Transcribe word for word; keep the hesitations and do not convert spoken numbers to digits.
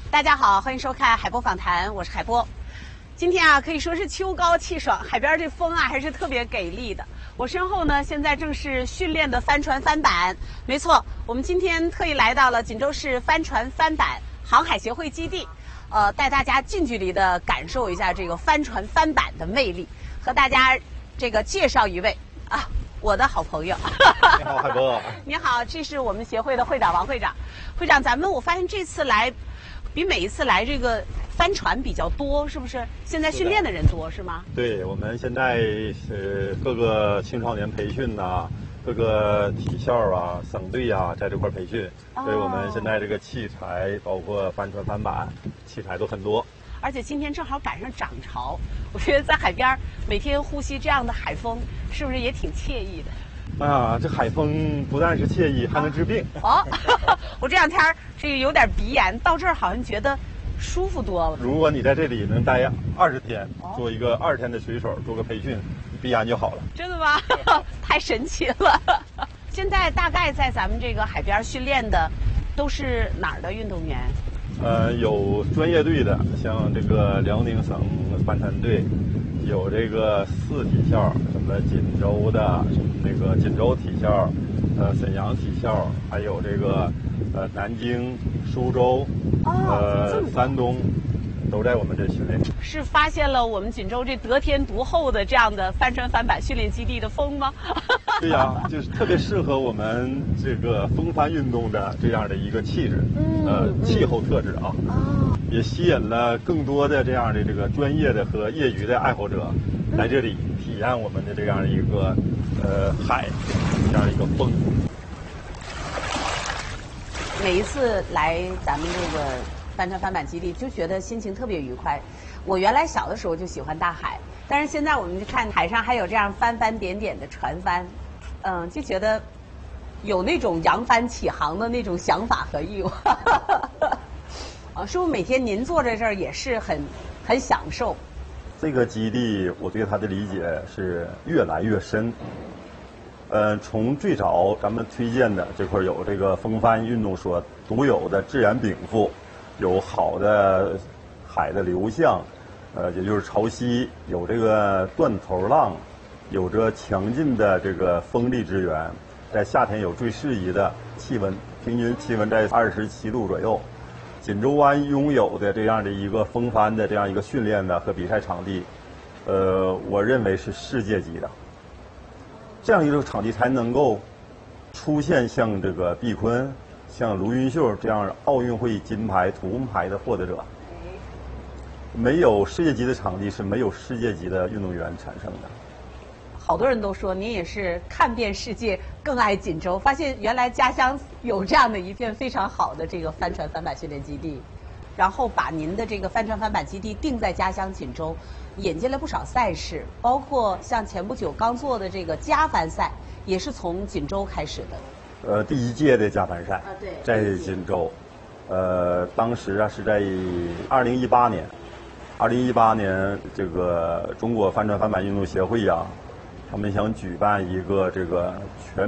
大家好，欢迎收看海波访谈，我是海波。今天啊，可以说是秋高气爽，海边这风啊还是特别给力的。我身后呢，现在正是训练的帆船翻板。没错，我们今天特意来到了锦州市帆船翻板航海协会基地，呃，带大家近距离的感受一下这个帆船翻板的魅力，和大家这个介绍一位啊，我的好朋友。 你好，海波。 你好，这是我们协会的会长王会长。会长，咱们我发现这次来，比每一次来这个帆船比较多，是不是？现在训练的人多是吗？ 对，我们现在呃各个青少年培训呐、啊，各个体校啊、省队啊，在这块培训，哦、所以我们现在这个器材，包括帆船、帆板，器材都很多。 而且今天正好赶上涨潮，我觉得在海边每天呼吸这样的海风，是不是也挺惬意的？ 啊，这海风不但是惬意，还能治病。 哦，我这两天这个有点鼻炎，到这儿好像觉得舒服多了。 如果你在这里能待二十天，做一个二十天的水手，做个培训，鼻炎就好了。 真的吗？太神奇了！现在大概在咱们这个海边训练的，都是哪儿的运动员？ 呃，有专业队的，像这个辽宁省帆船队，有这个市体校，什么锦州的，那个锦州体校，呃，沈阳体校，还有这个呃南京、苏州，呃山东，都在我们这训练。 是发现了我们锦州这得天独厚的这样的帆船帆板训练基地的风吗？ 对呀、啊，就是特别适合我们这个风帆运动的这样的一个气质，嗯、呃，气候特质啊，哦、也吸引了更多的这样的这个专业的和业余的爱好者来这里体验我们的这样一个呃海这样一个风。 每一次来咱们这个帆船帆板基地，就觉得心情特别愉快。我原来小的时候就喜欢大海，但是现在我们就看海上还有这样翻翻点点的船帆，嗯，就觉得有那种扬帆起航的那种想法和欲望。啊，师傅，每天您坐在这儿也是很很享受。 这个基地，我对它的理解是越来越深。呃，从最早咱们推荐的这块有这个风帆运动所独有的自然禀赋，有好的海的流向，呃，也就是潮汐，有这个断头浪，有着强劲的这个风力支援，在夏天有最适宜的气温，平均气温在二十七度左右。锦州湾拥有的这样的一个风帆的这样一个训练的和比赛场地，呃，我认为是世界级的。这样一个场地才能够出现像这个毕坤、像卢云秀这样奥运会金牌、铜牌的获得者。没有世界级的场地，是没有世界级的运动员产生的。 好多人都说您也是看遍世界，更爱锦州，发现原来家乡有这样的一片非常好的这个帆船帆板训练基地，然后把您的这个帆船帆板基地定在家乡锦州，引进了不少赛事，包括像前不久刚做的这个家帆赛，也是从锦州开始的。 呃，第一届的家帆赛， 啊，对， 在锦州，呃，当时啊是在二零一八年，二零一八年这个中国帆船帆板运动协会呀、啊，他们想举办一个这个全